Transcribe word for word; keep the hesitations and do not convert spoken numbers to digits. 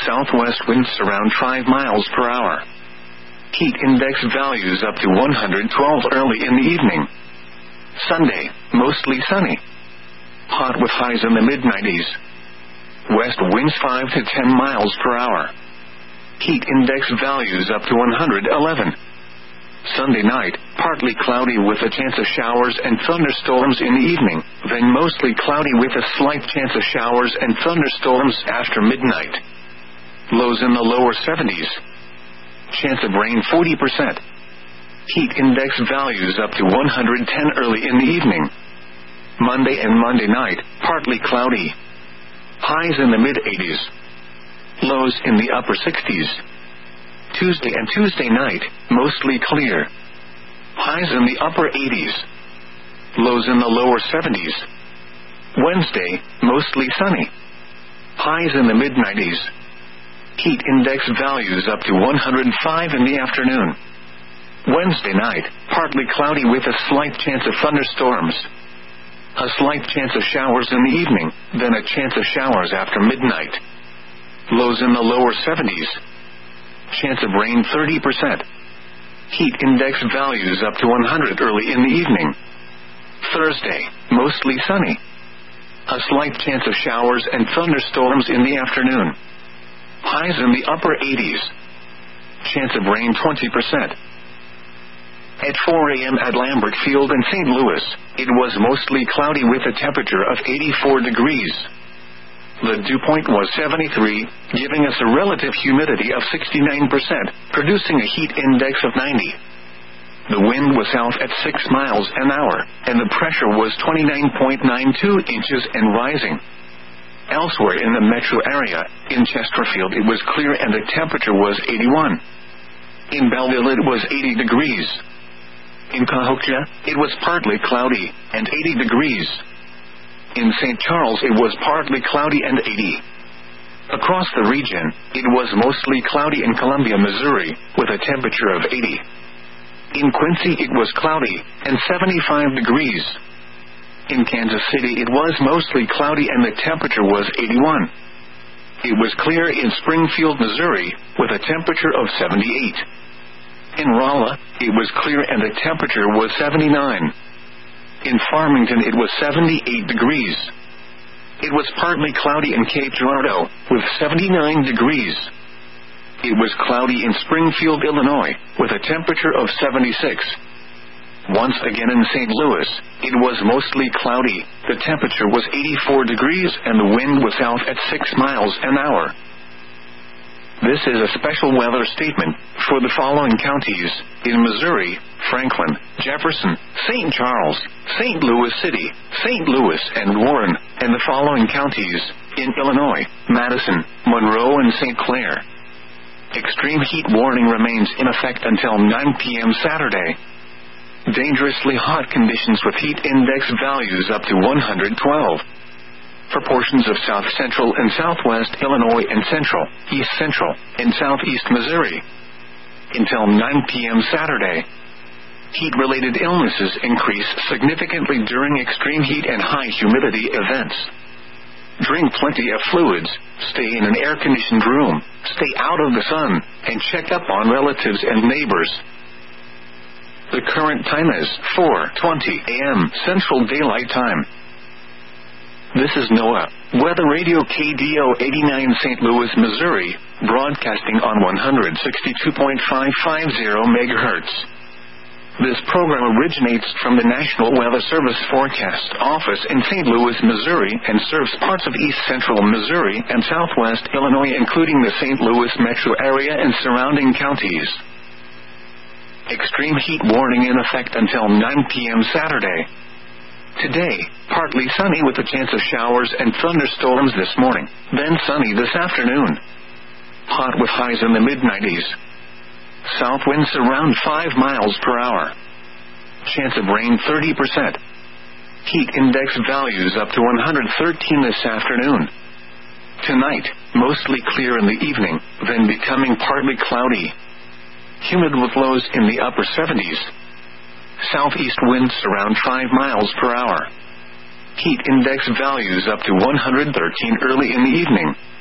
southwest winds around five miles per hour. Heat index values up to one hundred twelve early in the evening. Sunday, mostly sunny. Hot with highs in the mid nineties. West winds five to ten miles per hour. Heat index values up to one hundred eleven. Sunday night, partly cloudy with a chance of showers and thunderstorms in the evening, then mostly cloudy with a slight chance of showers and thunderstorms after midnight. Lows in the lower seventies. Chance of rain forty percent. Heat index values up to one hundred ten early in the evening. Monday and Monday night, partly cloudy. Highs in the mid eighties. Lows in the upper sixties. Tuesday and Tuesday night, mostly clear. Highs in the upper eighties. Lows in the lower seventies. Wednesday, mostly sunny. Highs in the mid nineties. Heat index values up to one hundred five in the afternoon. Wednesday night, partly cloudy with a slight chance of thunderstorms. A slight chance of showers in the evening, then a chance of showers after midnight. Lows in the lower seventies. Chance of rain thirty percent. Heat index values up to one hundred early in the evening. Thursday, mostly sunny. A slight chance of showers and thunderstorms in the afternoon. Highs in the upper eighties. Chance of rain twenty percent. At four a.m. at Lambert Field in Saint Louis, it was mostly cloudy with a temperature of eighty-four degrees. The dew point was seventy-three, giving us a relative humidity of sixty-nine percent, producing a heat index of ninety. The wind was south at six miles an hour, and the pressure was twenty-nine point nine two inches and rising. Elsewhere in the metro area, in Chesterfield it was clear and the temperature was eighty-one. In Belleville it was eighty degrees. In Cahokia, it was partly cloudy, and eighty degrees. In Saint Charles it was partly cloudy and eighty. Across the region, it was mostly cloudy in Columbia, Missouri, with a temperature of eighty. In Quincy it was cloudy, and seventy-five degrees. In Kansas City it was mostly cloudy and the temperature was eighty-one. It was clear in Springfield, Missouri, with a temperature of seventy-eight. In Rolla, it was clear and the temperature was seventy-nine. In Farmington it was seventy-eight degrees. It was partly cloudy in Cape Girardeau, with seventy-nine degrees. It was cloudy in Springfield, Illinois, with a temperature of seventy-six. Once again in Saint Louis, it was mostly cloudy, the temperature was eighty-four degrees and the wind was south at six miles an hour. This is a special weather statement for the following counties: in Missouri, Franklin, Jefferson, Saint Charles, Saint Louis City, Saint Louis and Warren, and the following counties: in Illinois, Madison, Monroe and Saint Clair. Extreme heat warning remains in effect until nine p.m. Saturday. Dangerously hot conditions with heat index values up to one hundred twelve. For portions of south central and southwest Illinois and central, east central, and southeast Missouri. Until nine p.m. Saturday. Heat-related illnesses increase significantly during extreme heat and high humidity events. Drink plenty of fluids, stay in an air-conditioned room, stay out of the sun, and check up on relatives and neighbors. The current time is four twenty a.m. Central Daylight Time. This is NOAA, Weather Radio K D O eighty-nine Saint Louis, Missouri, broadcasting on one sixty-two point five five zero megahertz. This program originates from the National Weather Service Forecast Office in Saint Louis, Missouri, and serves parts of east central Missouri and southwest Illinois, including the Saint Louis metro area and surrounding counties. Extreme heat warning in effect until nine p.m. Saturday. Today, partly sunny with a chance of showers and thunderstorms this morning, then sunny this afternoon. Hot with highs in the mid nineties. South winds around five miles per hour. Chance of rain thirty percent. Heat index values up to one hundred thirteen this afternoon. Tonight, mostly clear in the evening, then becoming partly cloudy. Humid with lows in the upper seventies. Southeast winds around five miles per hour. Heat index values up to one hundred thirteen early in the evening.